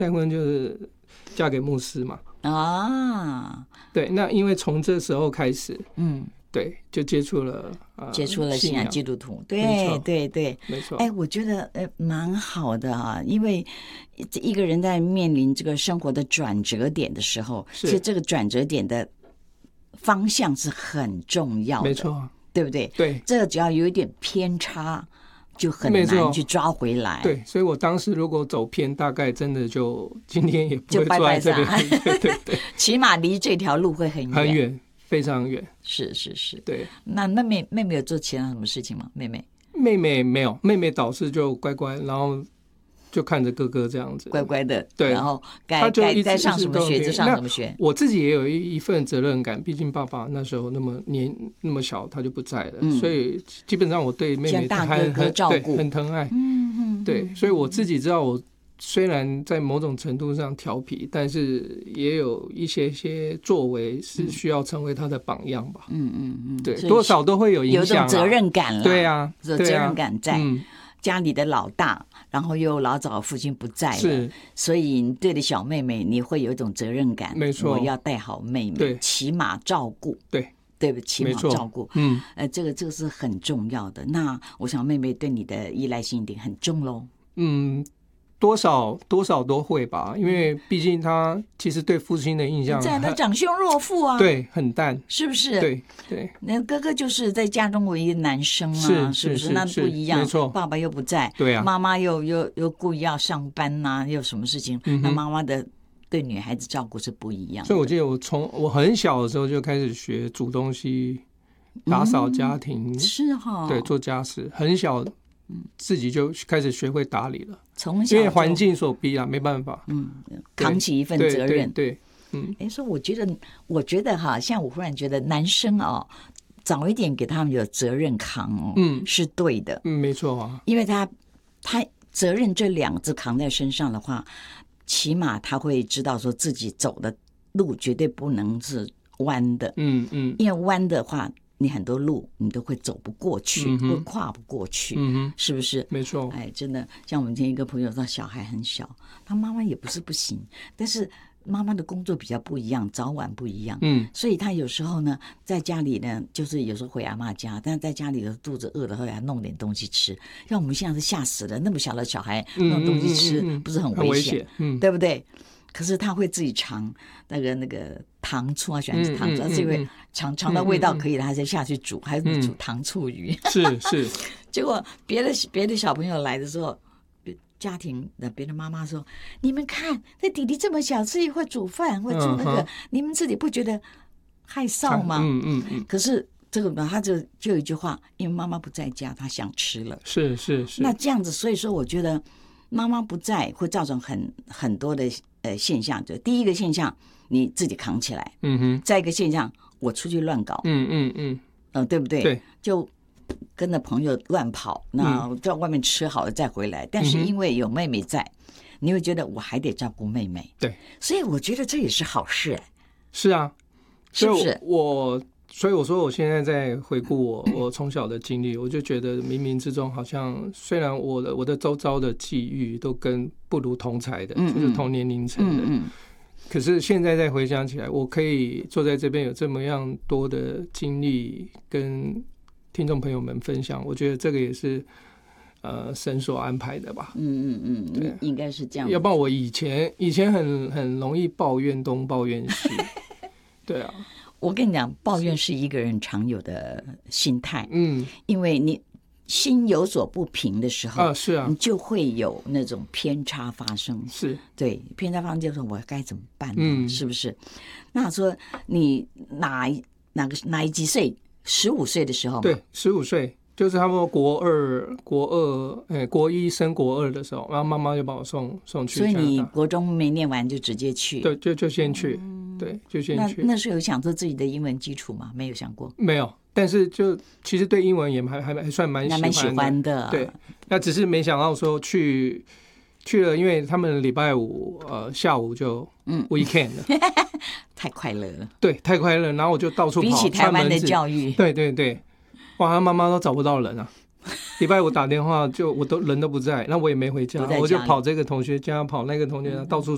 再婚就是嫁给牧师嘛。 啊， 对，那因为从这时候开始， 嗯， 对，就接触了信仰基督徒， 对对对， 没错。 我觉得蛮好的啊，因为一个人在面临这个生活的转折点的时候，其实这个转折点的方向是很重要的， 没错， 对不对？ 对， 这只要有一点偏差，就很难去抓回来。 对，所以我当时如果走偏，大概真的就今天也不会坐在这边，对， 起码离这条路会很远，非常远。 是， 对。 那妹妹有做其他什么事情吗？妹妹没有，妹妹导师就乖乖，然后就看着哥哥这样子乖乖的， 对， 然后该上什么学就上什么学。 我自己也有一份责任感，毕竟爸爸那时候那么小，他就不在了，所以基本上我对妹妹大哥哥照顾， 很疼爱。对，所以我自己知道，我虽然在某种程度上调皮，但是也有一些作为是需要成为他的榜样吧。对，多少都会有影响， 有种责任感了。 对啊， 有责任感在。家里的老大，然后又老早父亲不在了，所以你对着小妹妹你会有一种责任感。 没错， 我要带好妹妹，起码照顾。对不对？起码照顾。这个是很重要的。那我想妹妹对你的依赖性一定很重喽。 多少都会吧，因为毕竟他其实对父亲的印象， 他长兄若父啊， 对，很淡， 是不是？ 对， 那哥哥就是在家中唯一的男生啊，是不是？那不一样， 没错， 爸爸又不在， 对啊， 妈妈又故意要上班呐，又什么事情？那妈妈的对女孩子照顾是不一样的。 所以我记得我很小的时候就开始学煮东西、打扫家庭， 是哈， 对，做家事，很小。自己就开始学会打理了， 从小因为环境所逼啊，没办法， 扛起一份责任。 对， 说我觉得哈，像我忽然觉得男生早一点给他们有责任扛是对的， 没错啊， 因为他责任这两个字扛在身上的话，起码他会知道说自己走的路绝对不能是弯的，因为弯的话。你很多路你都会走不过去，会跨不过去，是不是？ 没错。 真的，像我们今天一个朋友，他小孩很小，他妈妈也不是不行，但是妈妈的工作比较不一样，早晚不一样，所以他有时候呢，在家里呢，就是有时候回阿嬷家，但是在家里的肚子饿了，后来弄点东西吃。像我们现在是吓死了，那么小的小孩弄东西吃，不是很危险？对不对？可是他会自己尝那个糖醋啊，喜欢吃糖醋，他自己会尝到味道可以了，他才下去煮，还是煮糖醋鱼。 是。 结果别的小朋友来的时候，家庭的别的妈妈说：“你们看，这弟弟这么小，自己会煮饭，会煮那个，你们自己不觉得害臊吗？”可是这个他就有一句话，因为妈妈不在家，他想吃了。 是。 那这样子，所以说我觉得妈妈不在会造成很多的现象。就第一个现象，你自己扛起来。再一个现象，我出去乱搞。对不对？ 对， 就跟着朋友乱跑，那在外面吃好了再回来。但是因为有妹妹在，你会觉得我还得照顾妹妹。 对， 所以我觉得这也是好事。 是啊， 是不是？ 所以我说我现在在回顾我从小的经历，我就觉得冥冥之中好像，虽然我的周遭的际遇都跟不如同才的，就是同年龄层的，可是现在再回想起来，我可以坐在这边有这么样多的经历跟听众朋友们分享，我觉得这个也是神所安排的吧。 对，应该是这样。 要不然我以前很容易抱怨东抱怨西。对啊， 我跟你讲，抱怨是一个人常有的心态。因为你心有所不平的时候， 是啊， 你就会有那种偏差发生。 是， 对，偏差发生就是我该怎么办呢？是不是？那说你哪几岁？15岁的时候吗？ 对，15岁。就是他们国一升国2的时候，然后妈妈就把我送去。 所以你国中没念完就直接去？ 对，就先去。对，就先去。 那时候有想做自己的英文基础吗？没有想过。 没有，但是就其实对英文也还算蛮喜欢的。对，那只是没想到说去了，因为他们礼拜五下午就weekend 了， 太快乐了。 对，太快乐，然后我就到处跑。 比起台湾的教育， 对。哇，他妈妈都找不到人啊！礼拜五打电话，人都不在，那我也没回家，我就跑这个同学家，跑那个同学家，到处